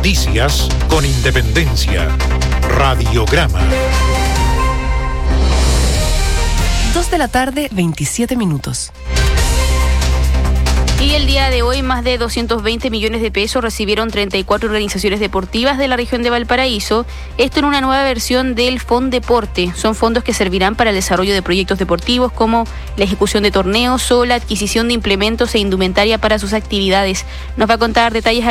Noticias con independencia. Radiograma. 2:27 p.m. Y el día de hoy, más de 220 millones de pesos recibieron 34 organizaciones deportivas de la región de Valparaíso. Esto en una nueva versión del Fondeporte. Son fondos que servirán para el desarrollo de proyectos deportivos como la ejecución de torneos o la adquisición de implementos e indumentaria para sus actividades. Nos va a contar detalles